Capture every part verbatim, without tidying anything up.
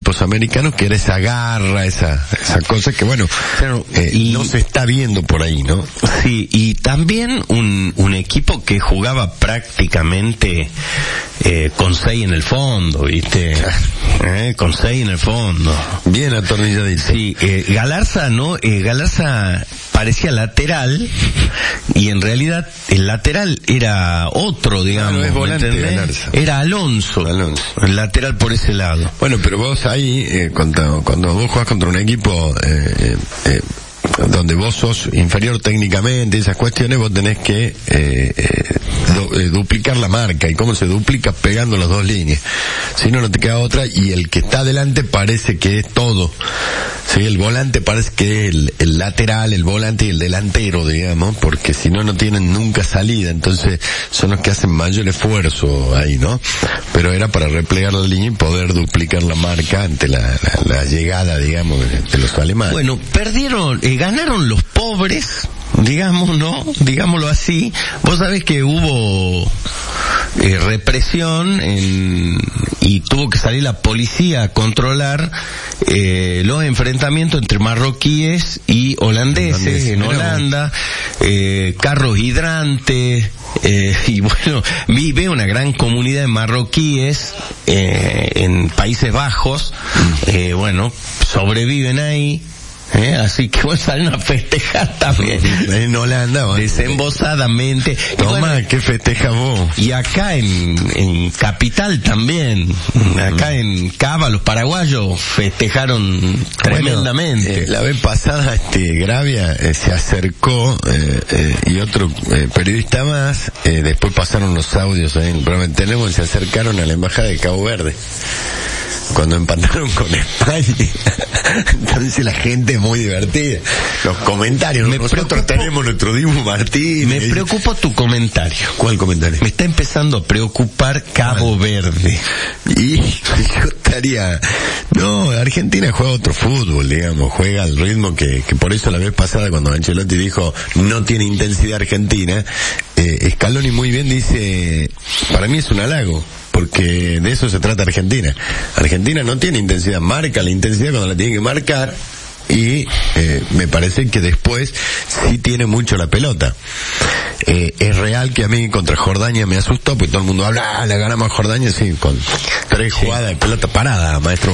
equipos americanos, que era esa garra, esa esa cosa que bueno, Pero, eh, y, no se está viendo por ahí, ¿no? Sí, y también un, un equipo que jugaba prácticamente eh, con seis en el fondo, ¿viste? Eh, con seis en el fondo. Bien atornilladito. Sí, eh, Galarza, ¿no? Eh, Galarza parecía lateral, y en realidad el lateral era otro, digamos. Claro, es volante, Galarza. Era Alonso, Alonso, el lateral por ese lado. Bueno, pero vos ahí, eh, cuando, cuando vos jugás contra un equipo eh, eh, donde vos sos inferior técnicamente, esas cuestiones, vos tenés que eh, eh, du- eh, duplicar la marca. ¿Y cómo se duplica? Pegando las dos líneas. Si no, no te queda otra, y el que está adelante parece que es todo. Sí, el volante parece que es el, el lateral, el volante y el delantero, digamos, porque si no, no tienen nunca salida. Entonces, son los que hacen mayor esfuerzo ahí, ¿no? Pero era para replegar la línea y poder duplicar la marca ante la, la, la llegada, digamos, de, de los alemanes. Bueno, perdieron, eh, ganaron los pobres, digamos, ¿no? Digámoslo así. Vos sabés que hubo eh, represión en, y tuvo que salir la policía a controlar eh, los enfrentamientos entre marroquíes y holandeses, Holandés, en Holanda, eh, carros hidrantes, eh, y bueno, vi, veo una gran comunidad de marroquíes eh, en Países Bajos, eh, bueno, sobreviven ahí. ¿Eh? Así que vos salen a festejar también en Holanda, bueno, desembosadamente. Toma, y bueno, ¿qué festeja vos? y acá en, en Capital también, acá en Cava los paraguayos festejaron tremendamente. Bueno, eh, la vez pasada este Gravia eh, se acercó eh, eh, y otro eh, periodista más, eh, después pasaron los audios ahí en el programa que tenemos, y se acercaron a la embajada de Cabo Verde cuando empataron con España. Entonces la gente es muy divertida. Los comentarios, Me nosotros preocupo- tenemos nuestro Dibu Martínez. Me preocupa tu comentario. ¿Cuál comentario? Me está empezando a preocupar Cabo Verde. Y yo estaría... No, Argentina juega otro fútbol, digamos, juega al ritmo que, que por eso la vez pasada cuando Ancelotti dijo no tiene intensidad Argentina, eh, Scaloni muy bien dice, para mí es un halago, porque de eso se trata Argentina. Argentina no tiene intensidad, marca la intensidad cuando la tiene que marcar, y eh, me parece que después sí tiene mucho la pelota. Eh, es real que a mí contra Jordania me asustó, porque todo el mundo habla, ah, la ganamos a Jordania, sí, con tres sí. jugadas de pelota parada, maestro.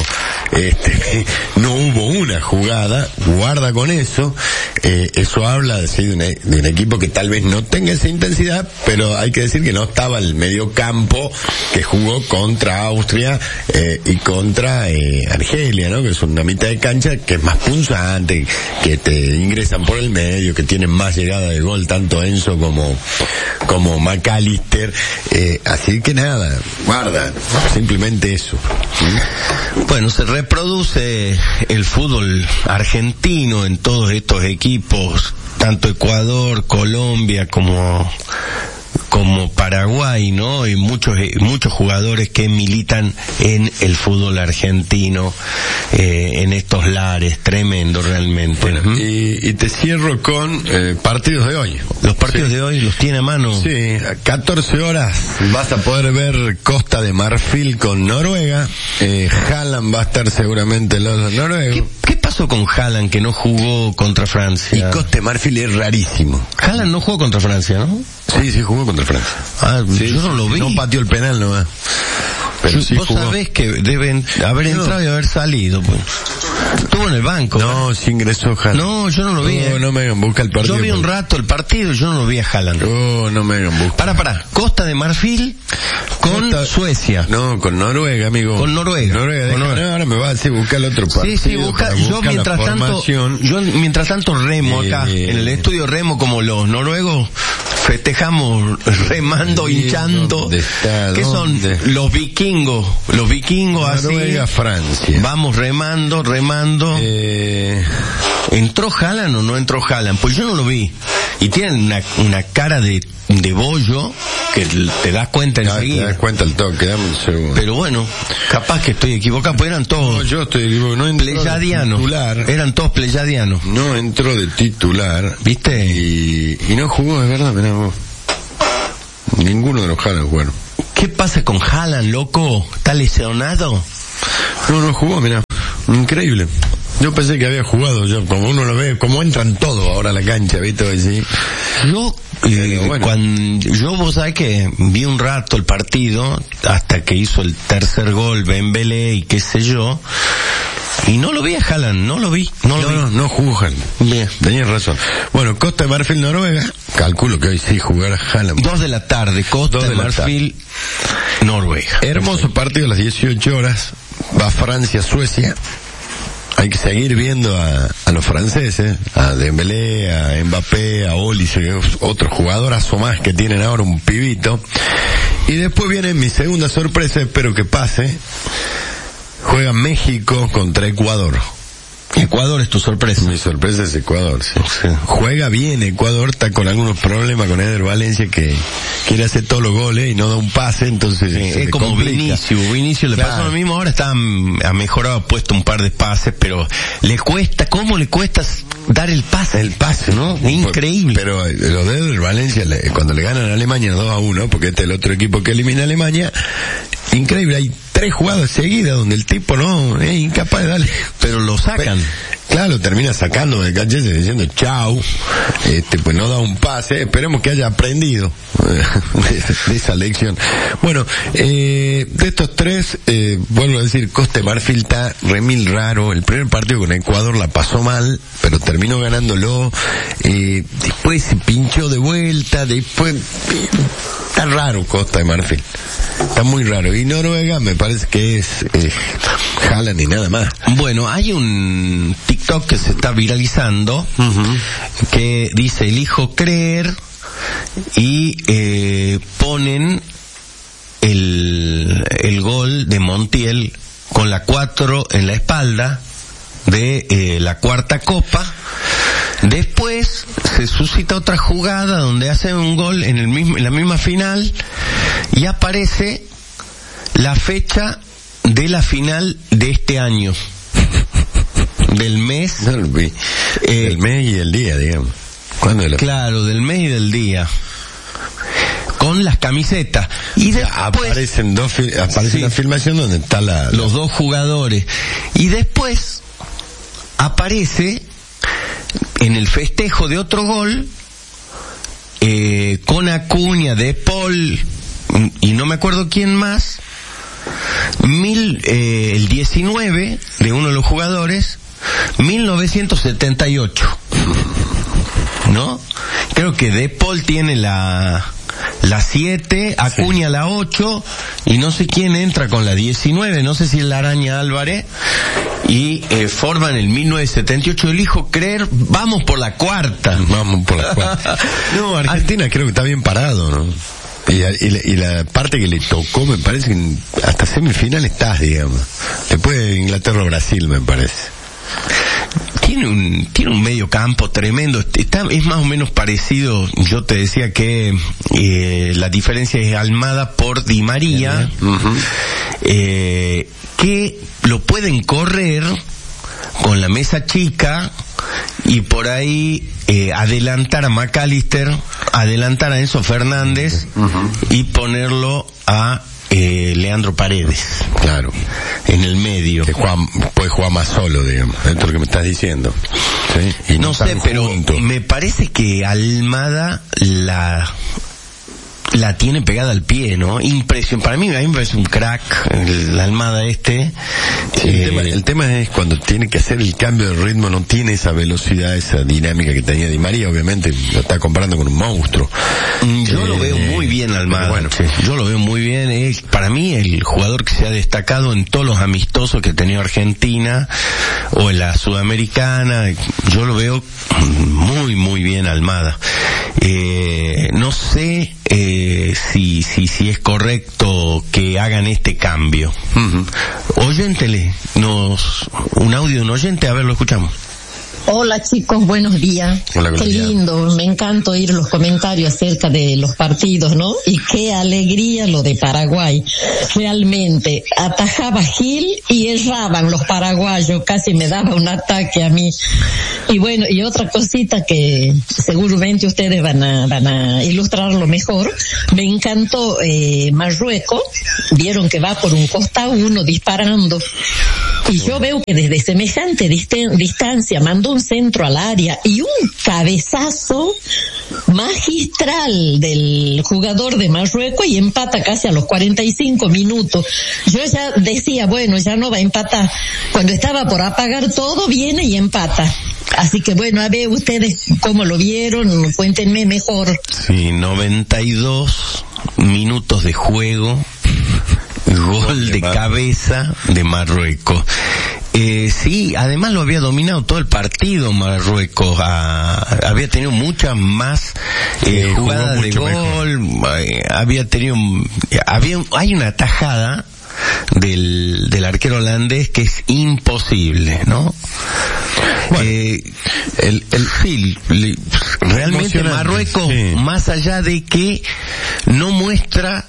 Este, no hubo una jugada, guarda con eso. Eh, eso habla de, sí, de, un, de un equipo que tal vez no tenga esa intensidad, pero hay que decir que no estaba el medio campo que jugó contra Austria eh, y contra eh, Argelia, ¿no? Que es una mitad de cancha que es más punzante, que te ingresan por el medio, que tienen más llegada de gol, tanto Enzo como como McAllister, eh, así que nada, guarda, simplemente eso. ¿Sí? Bueno, se reproduce el fútbol argentino en todos estos equipos, tanto Ecuador, Colombia como como Paraguay, ¿no? Y muchos muchos jugadores que militan en el fútbol argentino, eh, en estos lares, tremendo realmente. Bueno, ¿Mm? y, y te cierro con eh, partidos de hoy. Los partidos sí. de hoy los tiene a mano. Sí, a catorce horas vas a poder ver Costa de Marfil con Noruega. Eh, Haaland va a estar seguramente en los noruegos. ¿Qué, ¿Qué pasó con Haaland que no jugó contra Francia? Y Costa de Marfil es rarísimo. Haaland no jugó contra Francia, ¿no? Sí, sí jugó contra Francia. Ah, sí, yo no lo vi. No pateó el penal nomás. Pero sí vos jugó. sabés que deben haber no. entrado y haber salido, pues. Estuvo en el banco. No, sí ingresó Haaland. No, yo no lo vi. No, eh. no me hagan buscar el partido. Yo vi un rato el partido y yo no lo vi a Haaland. No, no me hagan buscar. Para, para. Costa de Marfil con Costa... Suecia. No, con Noruega, amigo. Con Noruega. Noruega. Con Noruega. No, ahora me va a decir buscar el otro partido. Sí, sí, busca. Yo mientras tanto, yo mientras tanto remo acá, eh, en el estudio remo como los noruegos, festejamos remando, sí, hinchando. ¿Qué son? Los vikingos. Los vikingos así. Noruega, Francia. Vamos remando, remando. Eh... ¿Entró Haaland o no entró Haaland? Pues yo no lo vi. Y tienen una, una cara de, de bollo que te das cuenta ya, enseguida. Te das cuenta el toque, dame un segundo. Pero bueno, capaz que estoy equivocado, pues eran todos. No, yo estoy equivocado, no entró pleyadianos. De titular. Eran todos pleyadianos. No entró de titular. ¿Viste? Y, y no jugó, es verdad, mirá vos. Ninguno de los Haaland jugaron. ¿Qué pasa con Haaland, loco? ¿Está lesionado? No, no jugó, mirá. Increíble. Yo pensé que había jugado, yo como uno lo ve, como entran todos ahora a la cancha, ¿viste? ¿Sí? Yo, eh, bueno. cuando, yo vos sabés que vi un rato el partido, hasta que hizo el tercer gol Dembélé y qué sé yo, y no lo vi a Haaland, no lo vi, no lo no, vi. No, no jugó Haaland. Bien. Tenías razón. Bueno, Costa de Marfil, Noruega, calculo que hoy sí jugará Haaland. Dos de la tarde, Costa de, de Marfil, Noruega. Hermoso partido a las dieciocho horas, va Francia, Suecia. Hay que seguir viendo a, a los franceses, a Dembélé, a Mbappé, a Olise, otro jugadorazo más que tienen ahora, un pibito. Y después viene mi segunda sorpresa, espero que pase. Juega México contra Ecuador. Ecuador es tu sorpresa. Mi sorpresa es Ecuador, sí. Sí. Juega bien Ecuador, está con algunos problemas con Eder Valencia, que quiere hacer todos los goles y no da un pase, entonces sí, se es como complica. Vinicius, Vinicius le claro. pasó lo mismo, ahora está, ha mejorado, ha puesto un par de pases, pero le cuesta, ¿cómo le cuesta dar el pase? El pase, ¿no? Es increíble. Pero lo de Eder Valencia, cuando le ganan a Alemania dos a uno, porque este es el otro equipo que elimina a Alemania, increíble, hay tres jugadas seguidas donde el tipo no es incapaz de darle, pero lo sacan. Claro, termina sacando de cachete diciendo chau, este, pues no da un pase, esperemos que haya aprendido de, de esa lección. Bueno, eh, de estos tres, eh, vuelvo a decir, Costa de Marfil está remil raro, el primer partido con Ecuador la pasó mal, pero terminó ganándolo, eh, después se pinchó de vuelta, después, está raro Costa de Marfil, está muy raro, y Noruega me parece que es, eh, Haaland y nada más. Bueno, hay un TikTok que se está viralizando, uh-huh. que dice elijo creer, y eh, ponen el, el gol de Montiel con la cuatro en la espalda de eh, la cuarta copa. Después se suscita otra jugada donde hacen un gol en el mismo, en la misma final, y aparece la fecha de la final de este año, del mes, eh, el mes y el día, digamos. ¿Cuándo es la... Claro, del mes y del día, con las camisetas, y después aparecen dos, aparece sí, la filmación donde está la, la... los dos jugadores, y después aparece en el festejo de otro gol eh, con Acuña, De Paul y no me acuerdo quién más, mil eh, el diecinueve de uno de los jugadores, mil novecientos setenta y ocho, ¿no? Creo que De Paul tiene la la siete, Acuña sí. la ocho, y no sé quién entra con la diecinueve, no sé si es la Araña Álvarez, y eh, forman el mil novecientos setenta y ocho, elijo creer, vamos por la cuarta. Vamos por la cuarta. No, Argentina creo que está bien parado, ¿no? Y, y, la, y la parte que le tocó, me parece que hasta semifinal estás, digamos. Después de Inglaterra o Brasil, me parece. Tiene un, tiene un medio campo tremendo, está, es más o menos parecido, yo te decía que eh, la diferencia es Almada por Di María, uh-huh. eh, que lo pueden correr con la mesa chica y por ahí eh, adelantar a McAllister, adelantar a Enzo Fernández uh-huh. y ponerlo a eh, Leandro Paredes. Claro. En el medio. Que juega, puede jugar más solo, digamos. Esto es lo que me estás diciendo. ¿Sí? Y no, no sé, pero juntos. Me parece que Almada la... la tiene pegada al pie, ¿no? Impresión. Para mí, a mí me parece un crack, el, la Almada este. Sí, eh, el, tema, el tema es cuando tiene que hacer el cambio de ritmo, no tiene esa velocidad, esa dinámica que tenía Di María, obviamente lo está comparando con un monstruo. Yo eh, lo veo muy bien, Almada. Bueno, sí. Yo lo veo muy bien. Es, para mí, el jugador que se ha destacado en todos los amistosos que ha tenido Argentina, o en la Sudamericana, yo lo veo muy, muy bien, Almada. Eh, no sé, eh, si, si, si es correcto que hagan este cambio. Uh-huh. Oyéntele, nos, un audio de un oyente, a ver, lo escuchamos. Hola chicos, buenos días. Hola, qué días. lindo, me encanta oír los comentarios acerca de los partidos, ¿no? Y qué alegría lo de Paraguay. Realmente, atajaba Gil y erraban los paraguayos, casi me daba un ataque a mí. Y bueno, y otra cosita que seguramente ustedes van a, van a ilustrarlo mejor, me encantó eh, Marruecos, vieron que va por un costado uno disparando. Y yo veo que desde semejante dist- distancia mandó un centro al área y un cabezazo magistral del jugador de Marruecos y empata casi a los cuarenta y cinco minutos. Yo ya decía, bueno, ya no va a empatar. Cuando estaba por apagar todo, viene y empata. Así que bueno, a ver ustedes cómo lo vieron, cuéntenme mejor. Sí, noventa y dos minutos de juego, gol de cabeza de Marruecos. Eh, sí, además lo había dominado todo el partido Marruecos, ah, había tenido muchas más eh, sí, jugadas de gol, eh, había tenido, había, hay una tajada del, del arquero holandés que es imposible, ¿no? Bueno, eh, el, el, sí, le, realmente Marruecos, sí, más allá de que no muestra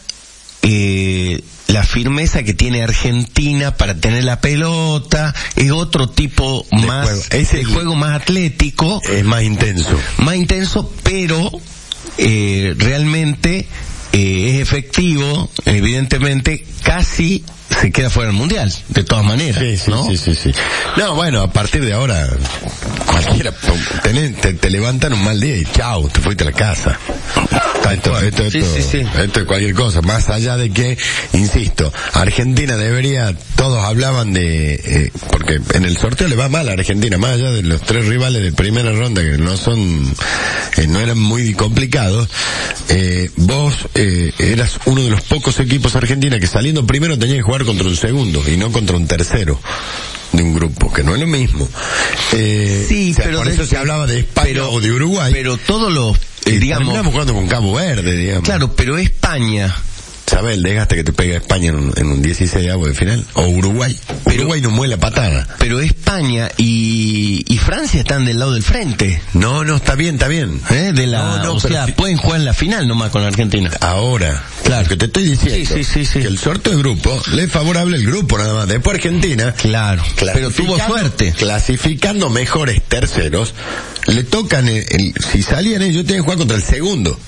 eh, la firmeza que tiene Argentina para tener la pelota, es otro tipo de más, juego. Es el juego más atlético, es más intenso, más intenso, pero eh, realmente eh, es efectivo, evidentemente, casi se queda fuera del mundial, de todas maneras, sí, sí, ¿no? Sí, sí, sí. No, bueno, a partir de ahora, cualquiera, te, te, te levantan un mal día y chao, te fuiste a la casa. Esto, esto, esto, sí, sí, sí. esto es cualquier cosa, más allá de que, insisto, Argentina debería, todos hablaban de, eh, porque en el sorteo le va mal a Argentina, más allá de los tres rivales de primera ronda que no son, eh, no eran muy complicados, eh, vos eh, eras uno de los pocos equipos argentinos que saliendo primero tenía que jugar contra un segundo y no contra un tercero de un grupo, que no es lo mismo. Eh, sí, o sea, pero por eso de, se hablaba de España pero, o de Uruguay. Pero todos los, eh, digamos, terminamos jugando con Cabo Verde, digamos. Claro, pero España, ¿sabes el desgaste que te pega España en un, en un dieciséis avos de final? O Uruguay. Pero, Uruguay no mueve la patada. Pero España y, y Francia están del lado del frente. No, no, está bien, está bien. ¿Eh? De la, no, no, o sea, si... pueden jugar en la final nomás con Argentina. Ahora, claro, que te estoy diciendo, sí, sí, sí, sí. que el sorteo de grupo le es favorable el grupo nada más. Después Argentina, claro, pero tuvo suerte. Clasificando mejores terceros, le tocan, el, el, si salían ellos tienen que jugar contra el segundo.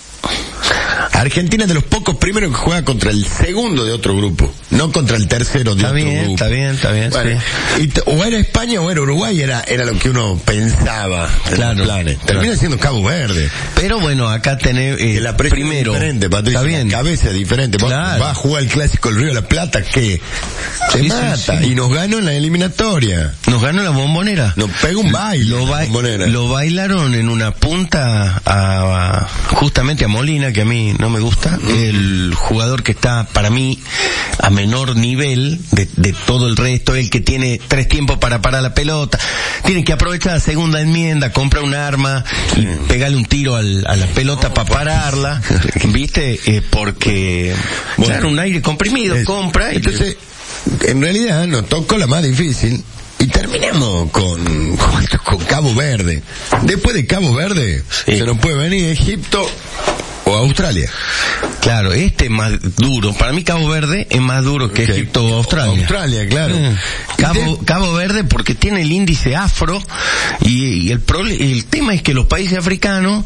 Argentina es de los pocos primeros que juega contra el segundo de otro grupo, no contra el tercero de está otro bien, grupo. Está bien, está bien, bueno, sí. Y t- o era España o era Uruguay, era era lo que uno pensaba en claro, los planes. Termina claro. siendo Cabo Verde. Pero bueno, acá tenés eh, la primero. Es diferente, Patricia, está bien. La cabeza es diferente. Claro. Va a jugar el clásico del Río de la Plata que se sí, mata sí, sí. y nos ganó en la eliminatoria. Nos ganó la Bombonera. Nos pega un baile. Lo, ba- lo bailaron en una punta a, a justamente a Molina, que a mí no me gusta, mm. el jugador que está para mí a menor nivel de, de todo el resto, el que tiene tres tiempos para parar la pelota, tiene que aprovechar la segunda enmienda, compra un arma y sí. pegarle un tiro al, a la pelota no, para pararla, ¿viste? Eh, porque bueno, claro, un aire comprimido, es, compra y entonces en realidad nos tocó la más difícil y terminamos con, con, con Cabo Verde. Después de Cabo Verde sí. se nos puede venir Egipto o Australia. Claro, este es más duro. Para mí Cabo Verde es más duro que, que Egipto o Australia. Australia, claro. Mm. Cabo, Cabo Verde porque tiene el índice afro y, y el, pro, el tema es que los países africanos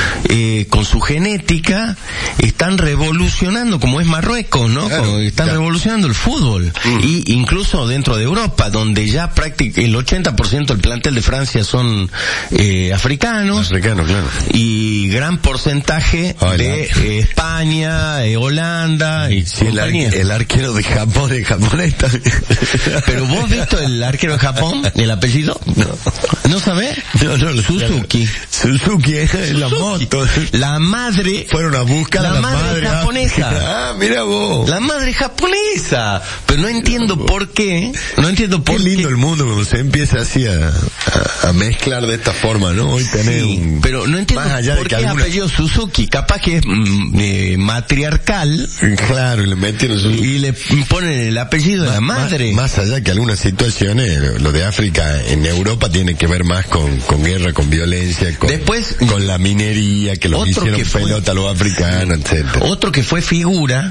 eh, con su genética están revolucionando, como es Marruecos, ¿no? Claro, como están claro. revolucionando el fútbol. Mm. Y incluso dentro de Europa, donde ya prácticamente el ochenta por ciento del plantel de Francia son eh, africanos. Africanos, claro. Y gran porcentaje Hola. de eh, España, eh, Holanda y sí, el, ar- el arquero de Japón, de japonés también. Pero vos visto el arquero de Japón, el apellido? No. ¿No sabés? No, no, Suzuki. Suzuki es la Suzuki. moto. La madre. Fueron a buscar la, a la madre, madre japonesa. Ah, mira vos. La madre japonesa. Pero no entiendo por qué. No entiendo por qué. Qué lindo el mundo cuando se empieza así a, a, a mezclar de esta forma, ¿no? Hoy tenés sí, un... pero no entiendo más allá por de que qué alguna... apellido Suzuki. Capaz que es mm, eh, matriarcal. Claro, y le metieron su... Y le ponen el apellido de la madre. Más, más allá que algunas situaciones, lo de África en Europa tiene que ver más con, con guerra, con violencia, con, Después, con la minería, que los hicieron que pelota a los africanos, etcétera. Otro que fue figura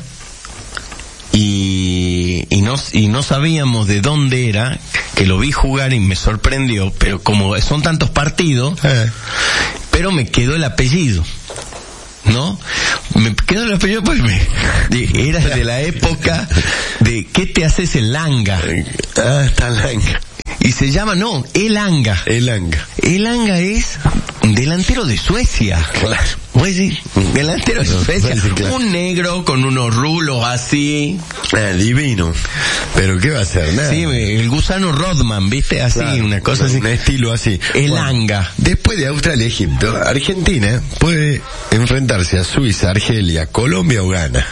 y, y no, y no sabíamos de dónde era, que lo vi jugar y me sorprendió, pero como son tantos partidos, eh. pero me quedó el apellido. ¿no? Me quedó el apellido pues me, de, era de la época de ¿qué te haces el Langa? Ah, está Langa. Y se llama, no, Elanga. Elanga. Elanga es delantero de Suecia. Claro. Voy a decir, delantero de No, Suecia. sí, claro. Un negro con unos rulos así. Ah, divino. Pero ¿qué va a hacer? Nada. Sí, el gusano Rodman, ¿viste? Así, Claro, una cosa así. Un estilo así. Elanga. Bueno, después de Australia y Egipto, Argentina puede enfrentarse a Suiza, Argelia, Colombia o Ghana.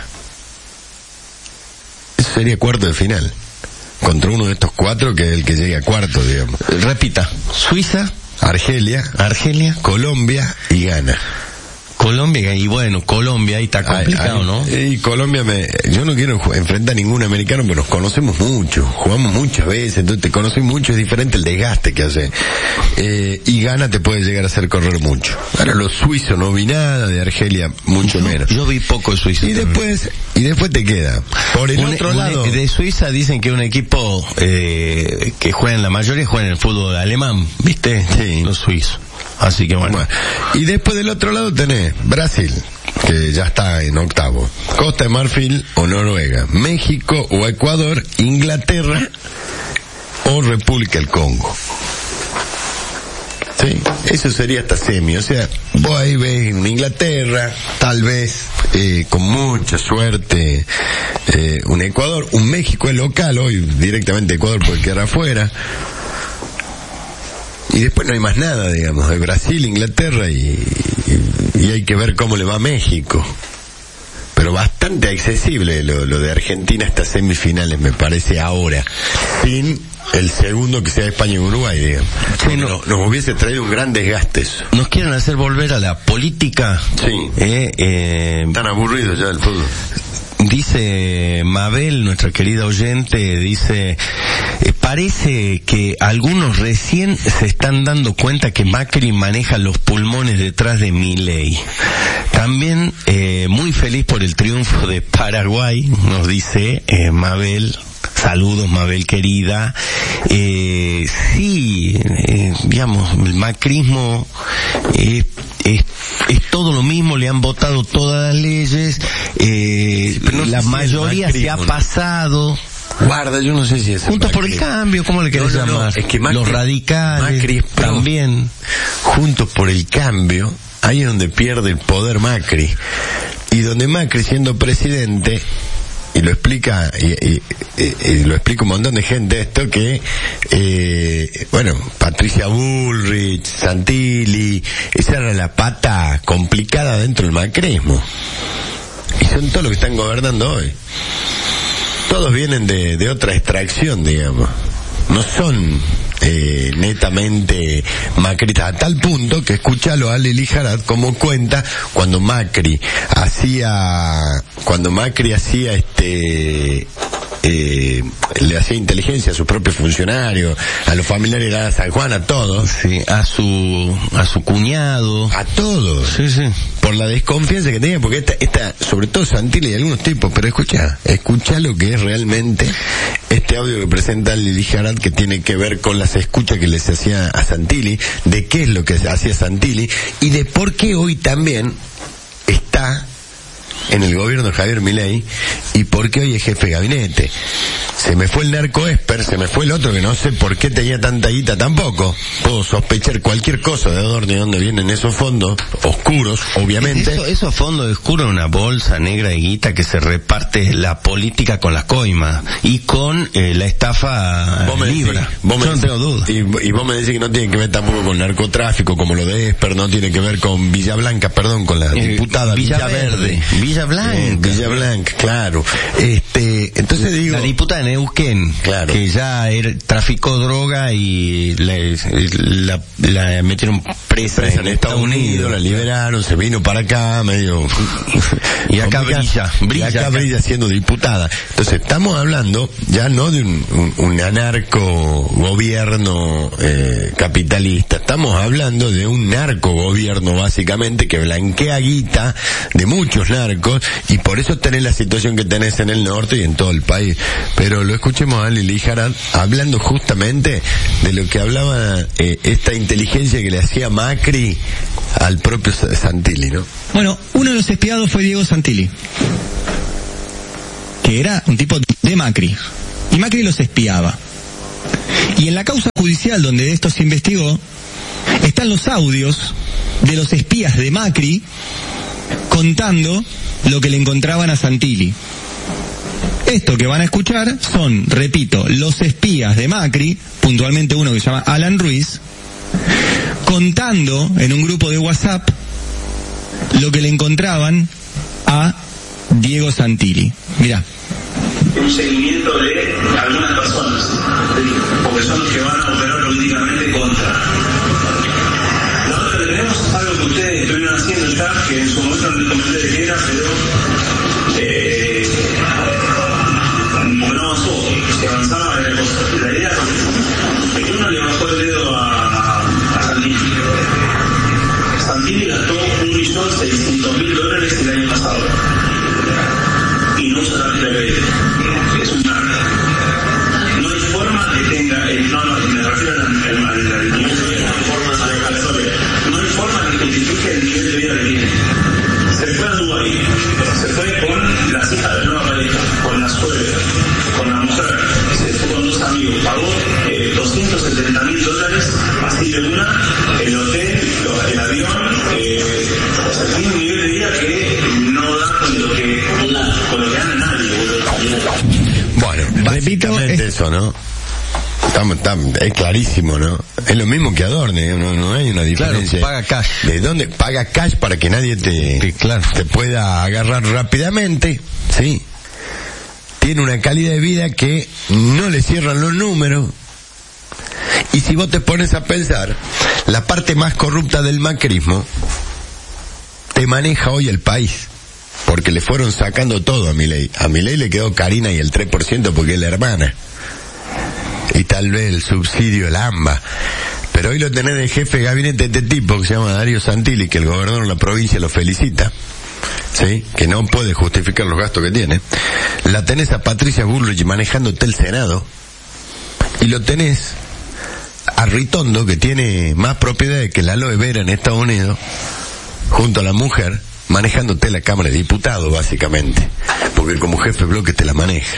Eso sería cuarto de final. Contra uno de estos cuatro que es el que llegue a cuarto, digamos. Repita, Suiza, Argelia, Argelia, Colombia y Ghana. Colombia, y bueno, Colombia ahí está complicado, ay, ¿no? Y Colombia, me, yo no quiero enfrentar a ningún americano, pero nos conocemos mucho, jugamos muchas veces, entonces te conoces mucho, es diferente el desgaste que hace. Eh, y Ghana te puede llegar a hacer correr mucho. Ahora los suizos no vi nada, de Argelia mucho yo, menos. Yo vi poco de Suiza. Y después, y después te queda, por el un, otro un, lado. De Suiza dicen que es un equipo eh, que juegan, la mayoría juegan en el fútbol alemán, ¿viste? Sí. Los suizos. Así que bueno. bueno. Y después del otro lado tenés Brasil, que ya está en octavo, Costa de Marfil o Noruega, México o Ecuador, Inglaterra o República del Congo. Sí, eso sería hasta semi, o sea, vos ahí ves en Inglaterra, tal vez, eh, con mucha suerte, eh, un Ecuador, un México es local, hoy directamente Ecuador puede quedar afuera. Y después no hay más nada, digamos, de Brasil, Inglaterra y, y, y hay que ver cómo le va a México. Pero bastante accesible lo, lo de Argentina hasta semifinales, me parece ahora. Sin el segundo que sea España y Uruguay, digamos. Sí, no, nos, nos hubiese traído un gran desgaste eso. Nos quieren hacer volver a la política. Sí. Eh, eh, Tan aburrido ya el fútbol. Dice Mabel, nuestra querida oyente, dice, eh, parece que algunos recién se están dando cuenta que Macri maneja los pulmones detrás de Milei. También eh, muy feliz por el triunfo de Paraguay, nos dice eh, Mabel. Saludos, Mabel querida. Eh, sí, eh, digamos, el macrismo eh, es, es todo lo mismo, le han votado todas las leyes, eh, pero no la sé si mayoría se ha ¿no? pasado. Guarda, yo no sé si es Juntos por el Cambio, ¿cómo le querés no, no, no, llamar? es que Macri, los radicales Macri es pro. también. Juntos por el Cambio, ahí es donde pierde el poder Macri. Y donde Macri, siendo presidente, y lo explica y, y, y, y lo explica un montón de gente esto, que eh, bueno, Patricia Bullrich, Santilli, esa era la pata complicada dentro del macrismo, y son todos los que están gobernando hoy. Todos vienen de, de otra extracción, digamos, no son eh, netamente macristas, a tal punto que escúchalo a Ali Lijarat como cuenta cuando Macri hacía cuando Macri hacía este eh, le hacía inteligencia a sus propios funcionarios, a los familiares de la San Juan, a todos, sí, a su a su cuñado, a todos, sí, sí, por la desconfianza que tenía, porque esta, esta sobre todo Santilli y algunos tipos, pero escucha, escucha lo que es realmente este audio que presenta Lili Jarat, que tiene que ver con las escuchas que les hacía a Santilli, de qué es lo que hacía Santilli, y de por qué hoy también está en el gobierno de Javier Milei, y por qué hoy es jefe de gabinete. Se me fue el narco Esper, se me fue el otro que no sé por qué tenía tanta guita tampoco. Puedo sospechar cualquier cosa de dónde, de dónde vienen esos fondos oscuros, obviamente. Eso, esos fondos oscuros, una bolsa negra de guita que se reparte la política con la coima y con eh, la estafa vos me libra. Decís, vos me Yo no tengo duda. Y, y vos me decís que no tiene que ver tampoco con narcotráfico como lo de Esper, no tiene que ver con Villa Blanca, perdón, con la eh, diputada Villaverde. Villa Blanca. Eh, Villa Blanca, claro. Este, entonces digo, la diputada de Neuquén, claro, que ya era, traficó droga y la, la, la metieron presa, presa en, en Estados Unidos, Unidos, la liberaron, se vino para acá, medio y acá brilla, brilla, y acá acá. brilla siendo diputada. Entonces estamos hablando ya no de un, un, un anarco gobierno eh, capitalista, estamos hablando de un narco gobierno básicamente que blanquea guita de muchos narcos, y por eso tenés la situación que tenés en el norte y en todo el país. Pero lo escuchemos a Lili Jarat hablando justamente de lo que hablaba eh, esta inteligencia que le hacía Macri al propio Santilli, ¿no? Bueno, uno de los espiados fue Diego Santilli, que era un tipo de Macri, y Macri los espiaba. Y en la causa judicial donde esto se investigó, están los audios de los espías de Macri contando lo que le encontraban a Santilli. Esto que van a escuchar son, repito, los espías de Macri, puntualmente uno que se llama Alan Ruiz, contando en un grupo de WhatsApp lo que le encontraban a Diego Santilli. Mirá. Un seguimiento de algunas personas, porque son los que van a operar políticamente contra. Nosotros tenemos algo que ustedes estuvieron haciendo ya, que en su momento no les comenté de qué era, pero eh, no avanzó, se avanzaba en la cosa. La idea es que uno le bajó el dedo a, a Santilli. Santilli gastó un millón seiscientos mil dólares el año pasado. Y no usa la crédito. Es un narco. No hay forma que tenga, el, no, no, me refiero al nivel de vida, no hay forma que justifique el nivel de vida que tiene. Se fue a Dubái, se fue con las hijas de la nueva pareja, con la suegra, con la mujer, se fue con dos amigos, pagó eh, doscientos setenta mil dólares, así de una, el hotel, el avión, eh, o sea, tiene un nivel de vida que no da con lo que, con lo que gana nadie. Bueno, básicamente eso, ¿no? Estamos, estamos, es clarísimo, ¿no? Es lo mismo que Adorne, no, no hay una diferencia. Claro, paga cash. ¿De dónde? Paga cash para que nadie te, sí, claro, te pueda agarrar rápidamente, ¿sí? Tiene una calidad de vida que no le cierran los números. Y si vos te pones a pensar, la parte más corrupta del macrismo te maneja hoy el país. Porque le fueron sacando todo a Milei. A Milei le quedó Karina y el tres por ciento porque es la hermana. Y tal vez el subsidio, el AMBA. Pero hoy lo tenés de jefe de gabinete de este tipo que se llama Darío Santilli, que el gobernador de la provincia lo felicita. ¿Sí? Que no puede justificar los gastos que tiene. La tenés a Patricia Bullrich manejándote el Senado. Y lo tenés a Ritondo, que tiene más propiedades que la aloe vera en Estados Unidos, junto a la mujer, manejándote la Cámara de Diputados, básicamente, porque como jefe de bloque te la maneja.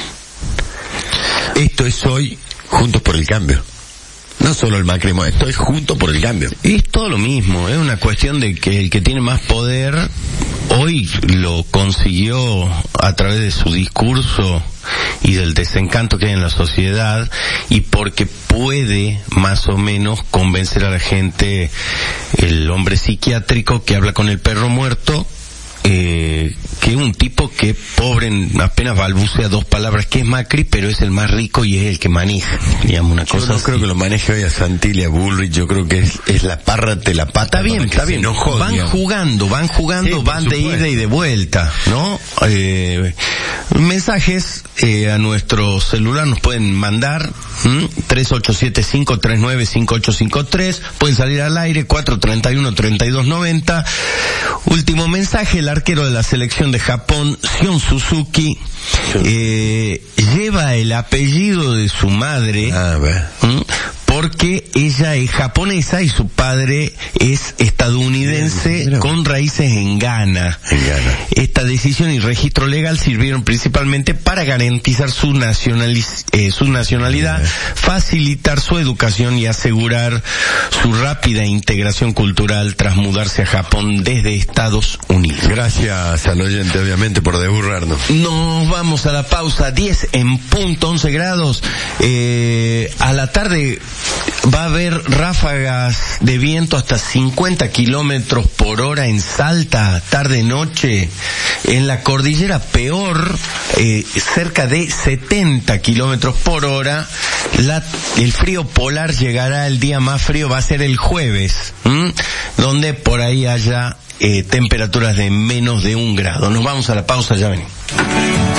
Esto es hoy Juntos por el Cambio. No solo el macrismo, esto es Juntos por el Cambio. Y es todo lo mismo, es una cuestión de que el que tiene más poder hoy lo consiguió a través de su discurso y del desencanto que hay en la sociedad, y porque puede más o menos convencer a la gente, el hombre psiquiátrico que habla con el perro muerto, eh, que es un tipo que pobre apenas balbucea dos palabras, que es Macri, pero es el más rico y es el que maneja, digamos, una cosa. Yo no así. creo que lo maneje hoy a Santilli, a Bullrich, yo creo que es, es la párrate la pata. Está bien, está bien. No van digamos. jugando, van jugando, sí, van de ida y de vuelta, ¿no? Eh, mensajes eh, a nuestro celular nos pueden mandar ¿m? tres ocho siete cinco tres nueve cinco ocho cinco tres, pueden salir al aire cuatro treinta y uno treinta y dos noventa. Último mensaje, el arquero de la selección de Japón, Sion Suzuki, eh, lleva el apellido de su madre, ah, ¿m? porque ella es japonesa y su padre es estadounidense, Mira. con raíces en Ghana. En Ghana. Esta decisión y registro legal sirvieron principalmente para garantizar su, nacionaliz- eh, su nacionalidad, Mira. facilitar su educación y asegurar su rápida integración cultural tras mudarse a Japón desde Estados Unidos. Gracias al oyente, obviamente, por deburrarnos. Nos vamos a la pausa, diez en punto, once grados. Eh, a la tarde va a haber ráfagas de viento hasta cincuenta kilómetros por hora en Salta, tarde-noche. En la cordillera peor, eh, cerca de setenta kilómetros por hora. La, el frío polar llegará, el día más frío va a ser el jueves, ¿m? donde por ahí haya eh, temperaturas de menos de un grado. Nos vamos a la pausa, ya venimos.